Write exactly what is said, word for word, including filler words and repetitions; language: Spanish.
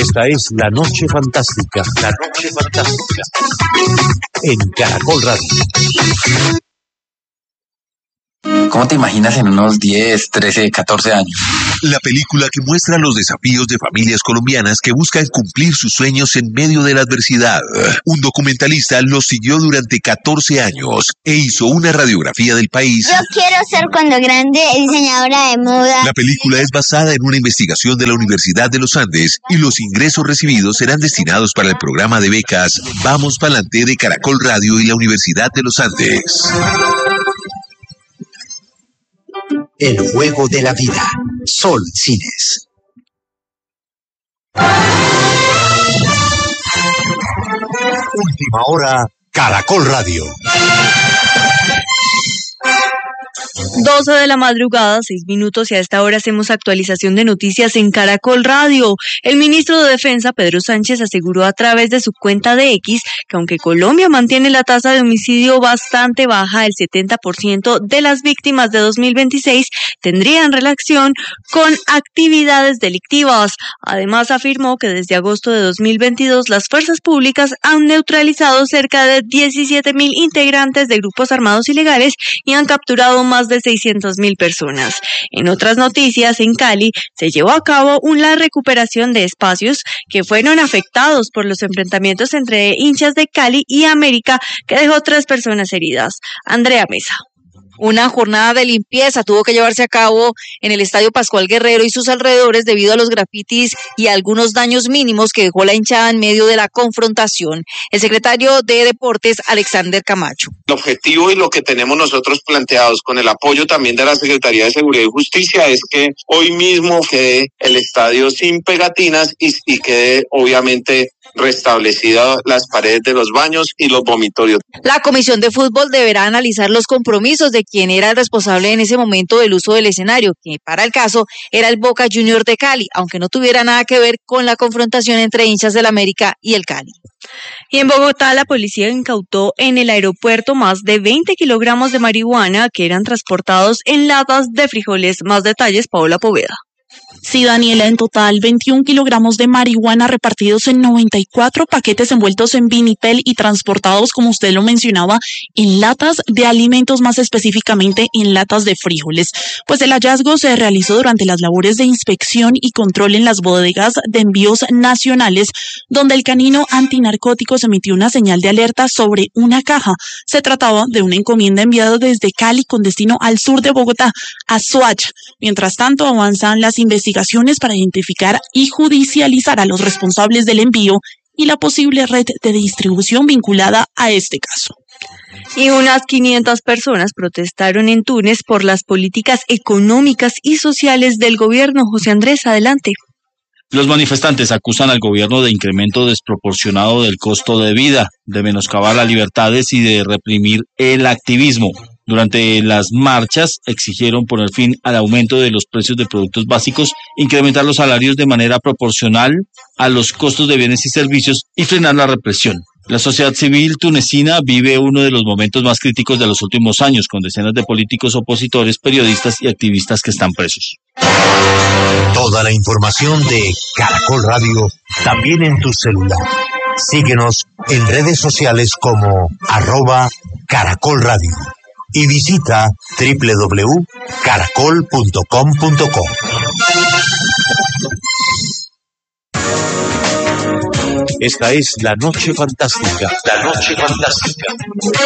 Esta es La Noche Fantástica. La Noche Fantástica. En Caracol Radio. ¿Cómo te imaginas en unos diez, trece, catorce años? La película que muestra los desafíos de familias colombianas que buscan cumplir sus sueños en medio de la adversidad. Un documentalista los siguió durante catorce años e hizo una radiografía del país. Yo quiero ser cuando grande diseñadora de moda. La película es basada en una investigación de la Universidad de los Andes y los ingresos recibidos serán destinados para el programa de becas Vamos Pa'lante de Caracol Radio y la Universidad de los Andes. El juego de la vida. Sol Cines. Última hora, Caracol Radio. doce de la madrugada, seis minutos, y a esta hora hacemos actualización de noticias en Caracol Radio. El ministro de Defensa, Pedro Sánchez, aseguró a través de su cuenta de X que aunque Colombia mantiene la tasa de homicidio bastante baja, el setenta por ciento de las víctimas de dos mil veintiséis tendrían relación con actividades delictivas. Además, afirmó que desde agosto de dos mil veintidós las fuerzas públicas han neutralizado cerca de diecisiete mil integrantes de grupos armados ilegales y han capturado más de seiscientas mil personas. En otras noticias, en Cali se llevó a cabo una recuperación de espacios que fueron afectados por los enfrentamientos entre hinchas de Cali y América, que dejó tres personas heridas. Andrea Mesa. Una jornada de limpieza tuvo que llevarse a cabo en el Estadio Pascual Guerrero y sus alrededores debido a los grafitis y algunos daños mínimos que dejó la hinchada en medio de la confrontación. El secretario de Deportes, Alexander Camacho. El objetivo y lo que tenemos nosotros planteados con el apoyo también de la Secretaría de Seguridad y Justicia es que hoy mismo quede el estadio sin pegatinas y, y quede obviamente restablecidas las paredes de los baños y los vomitorios. La Comisión de Fútbol deberá analizar los compromisos de quien era el responsable en ese momento del uso del escenario, que para el caso era el Boca Juniors de Cali, aunque no tuviera nada que ver con la confrontación entre hinchas del América y el Cali. Y en Bogotá, la policía incautó en el aeropuerto más de veinte kilogramos de marihuana que eran transportados en latas de frijoles. Más detalles, Paola Poveda. Sí, Daniela, en total veintiún kilogramos de marihuana repartidos en noventa y cuatro paquetes envueltos en vinipel y transportados, como usted lo mencionaba, en latas de alimentos, más específicamente en latas de frijoles. Pues el hallazgo se realizó durante las labores de inspección y control en las bodegas de envíos nacionales, donde el canino antinarcóticos emitió una señal de alerta sobre una caja. Se trataba de una encomienda enviada desde Cali con destino al sur de Bogotá, a Soacha. Mientras tanto, avanzan las investigaciones para identificar y judicializar a los responsables del envío y la posible red de distribución vinculada a este caso. Y unas quinientas personas protestaron en Túnez por las políticas económicas y sociales del gobierno. José Andrés, adelante. Los manifestantes acusan al gobierno de incremento desproporcionado del costo de vida, de menoscabar las libertades y de reprimir el activismo. Durante las marchas exigieron poner fin al aumento de los precios de productos básicos, incrementar los salarios de manera proporcional a los costos de bienes y servicios y frenar la represión. La sociedad civil tunecina vive uno de los momentos más críticos de los últimos años, con decenas de políticos opositores, periodistas y activistas que están presos. Toda la información de Caracol Radio también en tu celular. Síguenos en redes sociales como arroba Caracol Radio. Y visita doble u doble u doble u punto caracol punto com punto co. Esta es La Noche Fantástica. La Noche Fantástica.